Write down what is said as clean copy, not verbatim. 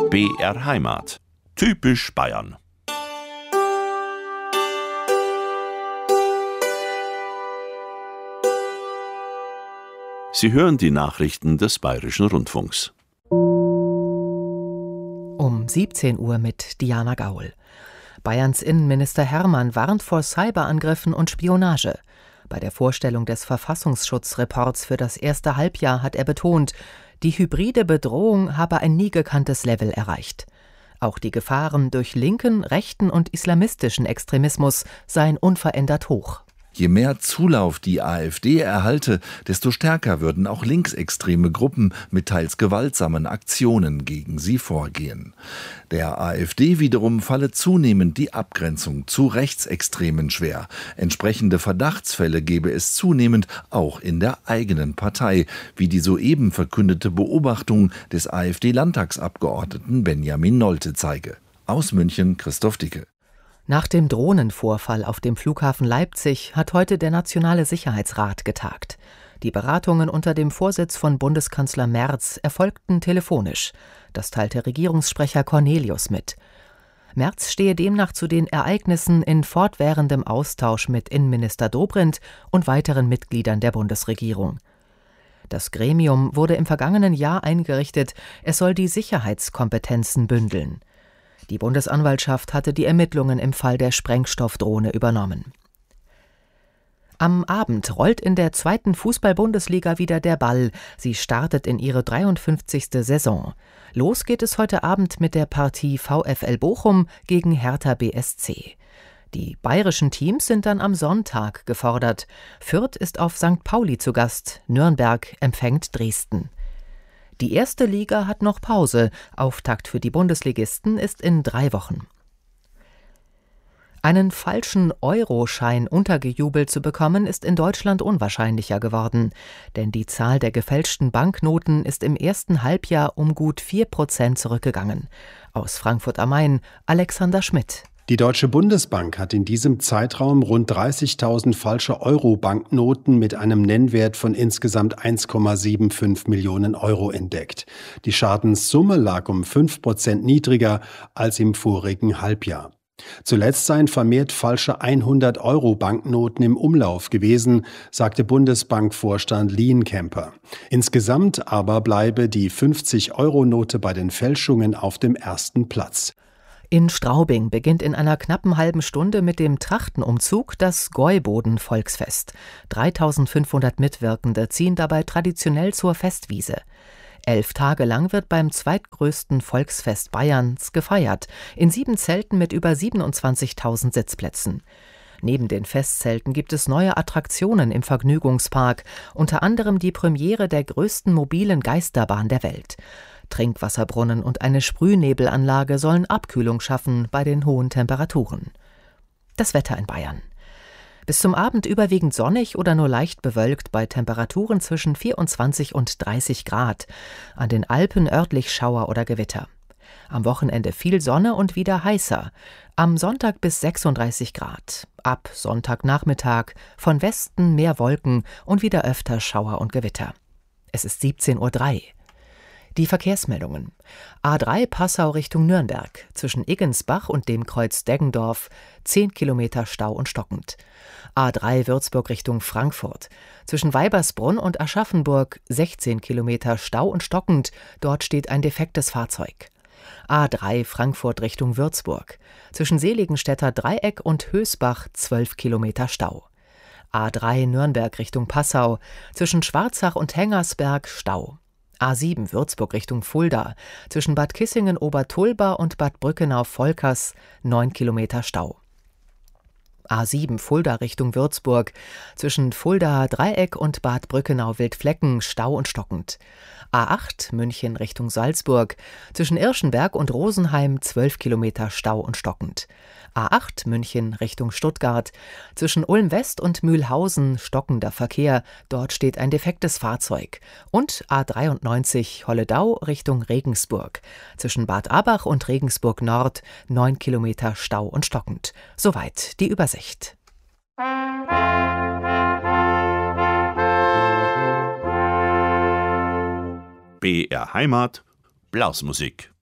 BR Heimat. Typisch Bayern. Sie hören die Nachrichten des Bayerischen Rundfunks. Um 17 Uhr mit Diana Gaul. Bayerns Innenminister Hermann warnt vor Cyberangriffen und Spionage. Bei der Vorstellung des Verfassungsschutzreports für das erste Halbjahr hat er betont, die hybride Bedrohung habe ein nie gekanntes Level erreicht. Auch die Gefahren durch linken, rechten und islamistischen Extremismus seien unverändert hoch. Je mehr Zulauf die AfD erhalte, desto stärker würden auch linksextreme Gruppen mit teils gewaltsamen Aktionen gegen sie vorgehen. Der AfD wiederum falle zunehmend die Abgrenzung zu Rechtsextremen schwer. Entsprechende Verdachtsfälle gebe es zunehmend auch in der eigenen Partei, wie die soeben verkündete Beobachtung des AfD-Landtagsabgeordneten Benjamin Nolte zeige. Aus München Christoph Dicke. Nach dem Drohnenvorfall auf dem Flughafen Leipzig hat heute der Nationale Sicherheitsrat getagt. Die Beratungen unter dem Vorsitz von Bundeskanzler Merz erfolgten telefonisch. Das teilte Regierungssprecher Cornelius mit. Merz stehe demnach zu den Ereignissen in fortwährendem Austausch mit Innenminister Dobrindt und weiteren Mitgliedern der Bundesregierung. Das Gremium wurde im vergangenen Jahr eingerichtet. Es soll die Sicherheitskompetenzen bündeln. Die Bundesanwaltschaft hatte die Ermittlungen im Fall der Sprengstoffdrohne übernommen. Am Abend rollt in der 2. Fußball-Bundesliga wieder der Ball. Sie startet in ihre 53. Saison. Los geht es heute Abend mit der Partie VfL Bochum gegen Hertha BSC. Die bayerischen Teams sind dann am Sonntag gefordert. Fürth ist auf St. Pauli zu Gast, Nürnberg empfängt Dresden. Die erste Liga hat noch Pause. Auftakt für die Bundesligisten ist in 3 Wochen. Einen falschen Euroschein untergejubelt zu bekommen, ist in Deutschland unwahrscheinlicher geworden. Denn die Zahl der gefälschten Banknoten ist im ersten Halbjahr um gut 4% zurückgegangen. Aus Frankfurt am Main, Alexander Schmidt. Die Deutsche Bundesbank hat in diesem Zeitraum rund 30.000 falsche Euro-Banknoten mit einem Nennwert von insgesamt 1,75 Millionen Euro entdeckt. Die Schadenssumme lag um 5% niedriger als im vorigen Halbjahr. Zuletzt seien vermehrt falsche 100-Euro-Banknoten im Umlauf gewesen, sagte Bundesbankvorstand Lienkemper. Insgesamt aber bleibe die 50-Euro-Note bei den Fälschungen auf dem ersten Platz. In Straubing beginnt in einer knappen halben Stunde mit dem Trachtenumzug das Gäuboden-Volksfest. 3.500 Mitwirkende ziehen dabei traditionell zur Festwiese. 11 Tage lang wird beim zweitgrößten Volksfest Bayerns gefeiert, in 7 Zelten mit über 27.000 Sitzplätzen. Neben den Festzelten gibt es neue Attraktionen im Vergnügungspark, unter anderem die Premiere der größten mobilen Geisterbahn der Welt. Trinkwasserbrunnen und eine Sprühnebelanlage sollen Abkühlung schaffen bei den hohen Temperaturen. Das Wetter in Bayern. Bis zum Abend überwiegend sonnig oder nur leicht bewölkt bei Temperaturen zwischen 24 und 30 Grad. An den Alpen örtlich Schauer oder Gewitter. Am Wochenende viel Sonne und wieder heißer. Am Sonntag bis 36 Grad. Ab Sonntagnachmittag von Westen mehr Wolken und wieder öfter Schauer und Gewitter. Es ist 17:03 Uhr. Die Verkehrsmeldungen. A3 Passau Richtung Nürnberg. Zwischen Iggensbach und dem Kreuz Deggendorf 10 Kilometer Stau und stockend. A3 Würzburg Richtung Frankfurt. Zwischen Weibersbrunn und Aschaffenburg 16 Kilometer Stau und stockend. Dort steht ein defektes Fahrzeug. A3 Frankfurt Richtung Würzburg. Zwischen Seligenstädter Dreieck und Hösbach 12 Kilometer Stau. A3 Nürnberg Richtung Passau. Zwischen Schwarzach und Hengersberg Stau. A7 Würzburg Richtung Fulda, zwischen Bad Kissingen-Obertulba und Bad Brückenau-Volkers 9 Kilometer Stau. A7 Fulda Richtung Würzburg, zwischen Fulda Dreieck und Bad Brückenau-Wildflecken Stau und stockend. A8 München Richtung Salzburg, zwischen Irschenberg und Rosenheim 12 Kilometer Stau und stockend. A8 München Richtung Stuttgart, zwischen Ulm West und Mühlhausen stockender Verkehr, dort steht ein defektes Fahrzeug. Und A93 Holledau Richtung Regensburg, zwischen Bad Abach und Regensburg Nord 9 Kilometer Stau und stockend. Soweit die Übersicht. BR Heimat, Blasmusik.